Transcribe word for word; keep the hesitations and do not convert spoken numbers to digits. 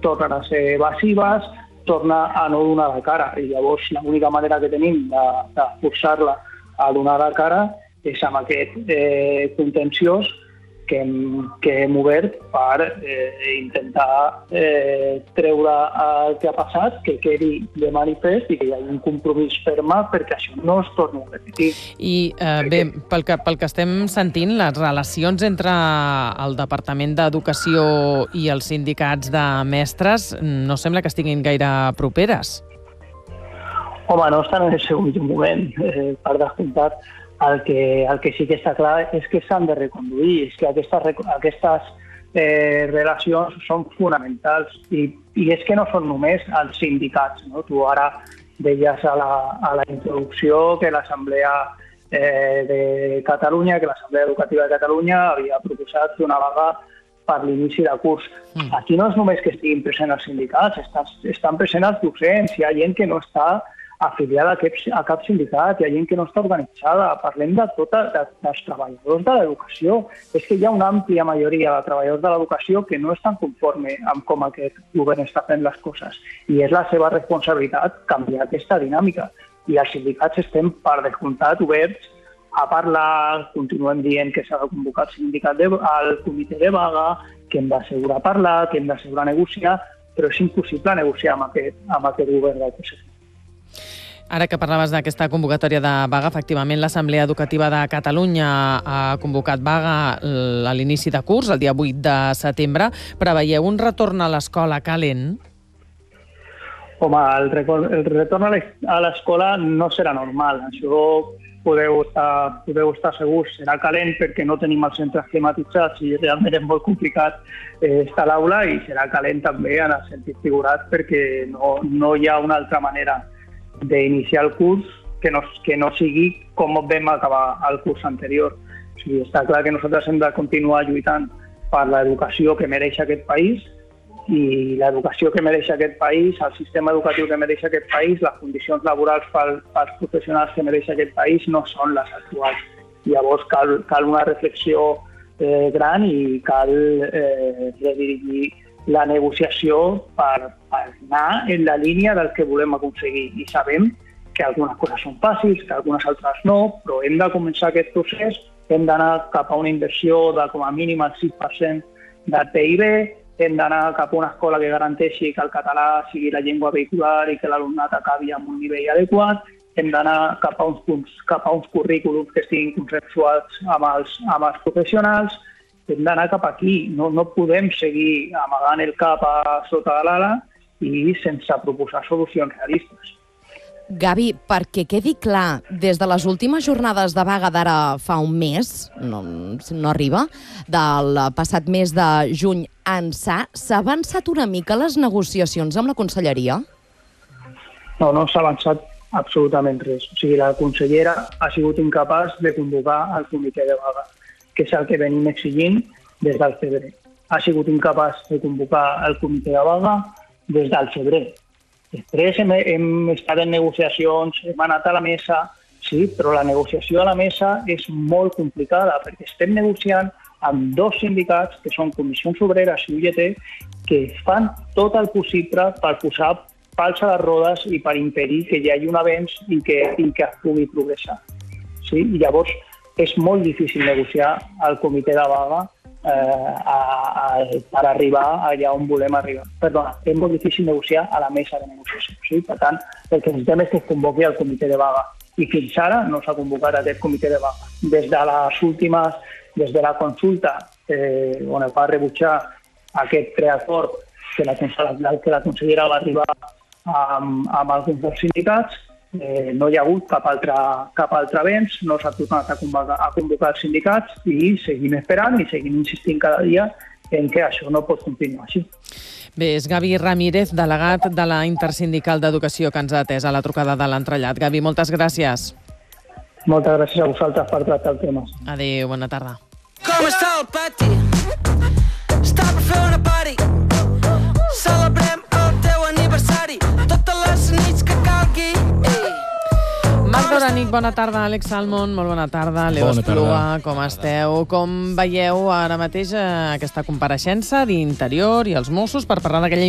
tornen a ser evasives, torna a no donar la cara. I llavors l'única manera que tenim de, de forçar-la a donar la cara és amb aquest eh, contenciós que hem, que hem obert per eh, intentar eh, treure el que ha passat, que quedi de manifest i que hi hagi un compromís ferme perquè això no es torni a repetir. I eh, bé, pel que, pel que estem sentint, les relacions entre el Departament d'Educació i els sindicats de mestres no sembla que estiguin gaire properes. Home, no estan en el seu millor moment, eh, per descomptat. El que, el que sí que està clar és que s'han de reconduir, és que aquestes, aquestes eh, relacions són fonamentals i, i és que no són només els sindicats, no? Tu ara deies a la, a la introducció que l'Assemblea eh, de Catalunya, que l'Assemblea Educativa de Catalunya havia proposat fer una vaga per l'inici de curs. Mm. Aquí no és només que estiguin presents els sindicats, estan, estan presents els docents, hi ha gent que no està afiliada a cap, a cap sindicat, hi ha gent que no està organitzada. Parlem de tota, de, dels treballadors de l'educació. És que hi ha una àmplia majoria de treballadors de l'educació que no estan conforme amb com aquest govern està fent les coses. I és la seva responsabilitat canviar aquesta dinàmica. I els sindicats estem, per descomptat, oberts a parlar, continuem dient que s'ha de convocar el sindicat de, al comitè de vaga, que hem d'assegurar a parlar, que hem d'assegurar a negociar, però és impossible negociar amb aquest, amb aquest govern del P S C. Ara que parlaves d'aquesta convocatòria de vaga, efectivament l'Assemblea Educativa de Catalunya ha convocat vaga a l'inici de curs, el dia vuit de setembre. Preveieu un retorn a l'escola calent? Home, el, el retorn a l'escola no serà normal. Això podeu estar, podeu estar segurs. Serà calent perquè no tenim els centres climatitzats i realment és molt complicat eh, estar a l'aula, i serà calent també en el sentit figurat perquè no, no hi ha una altra manera d'iniciar el curs que no, que no sigui com vam acabar el curs anterior. O sigui, està clar que nosaltres hem de continuar lluitant per l'educació que mereix aquest país, i l'educació que mereix aquest país, el sistema educatiu que mereix aquest país, les condicions laborals pels professionals que mereix aquest país no són les actuals. Llavors cal, cal una reflexió eh, gran i cal eh, redirigir la negociació per, per anar en la línia del que volem aconseguir. I sabem que algunes coses són fàcils, que algunes altres no, però hem de començar aquest procés, hem d'anar cap a una inversió de com a mínim el sis per cent del P I B, hem d'anar cap a una escola que garanteixi que el català sigui la llengua vehicular i que l'alumnat acabi amb un nivell adequat, hem d'anar cap a uns punts, cap a uns currículums que estiguin consensuats amb els, amb els professionals, hem d'anar cap aquí. No, no podem seguir amagant el cap a sota de l'ala i sense proposar solucions realistes. Gavi, perquè quedi clar, des de les últimes jornades de vaga d'ara fa un mes, no, no arriba, del passat mes de juny ençà, s'ha avançat una mica les negociacions amb la conselleria? No, no s'ha avançat absolutament res. O sigui, la consellera ha sigut incapaç de convocar el comitè de vaga, que és el que venim exigint des del febrer. Ha sigut incapaç de convocar el comitè de vaga des del febrer. Després hem, hem estat en negociacions, hem anat a la mesa, sí, però la negociació a la mesa és molt complicada perquè estem negociant amb dos sindicats, que són Comissions Obreres i U G T, que fan tot el possible per posar pals a les rodes i per impedir que hi hagi un avenç i que, i que es pugui progressar. Sí? I llavors és molt difícil negociar al comitè de vaga eh, a, a, per arribar allà on volem arribar. Perdona, és molt difícil negociar a la mesa de negociació. Sí? Per tant, el que necessitem és que es convoqui el comitè de vaga. I fins ara no s'ha convocat aquest comitè de vaga. Des de les últimes, des de la consulta eh, on es va rebutjar aquest preacord que la, que la consellera va arribar amb, amb alguns dels sindicats, Eh, no hi ha hagut cap altre, cap altre avenç, no s'ha tornat a convocar, a convocar els sindicats i seguim esperant i seguim insistint cada dia en que això no pot continuar així. Bé, és Gavi Ramírez, delegat de la Intersindical d'Educació, que ens ha atès a la trucada de l'entrellat. Gavi, moltes gràcies. Moltes gràcies a vosaltres per tractar el tema. Adéu, bona tarda. Com està el pati? Està per fer una party. Celebrem el teu aniversari. Totes les nits que calgui. Marc Dorànic, bona tarda. Àlex Salmon, molt bona tarda. Leo Esplua, com esteu? Com veieu ara mateix aquesta compareixença d'Interior i els Mossos per parlar d'aquella